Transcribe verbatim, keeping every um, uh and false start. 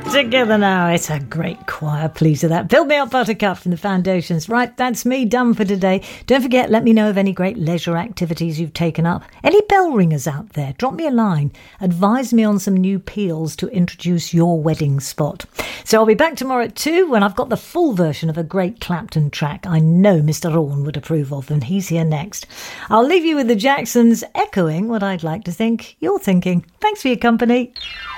Together now. It's a great choir pleaser, that. Build Me Up Buttercup from the Foundations. Right, that's me done for today. Don't forget, let me know of any great leisure activities you've taken up. Any bell ringers out there, drop me a line. Advise me on some new peels to introduce your wedding spot. So I'll be back tomorrow at two when I've got the full version of a great Clapton track I know Mister Rawn would approve of, and he's here next. I'll leave you with the Jacksons echoing what I'd like to think you're thinking. Thanks for your company.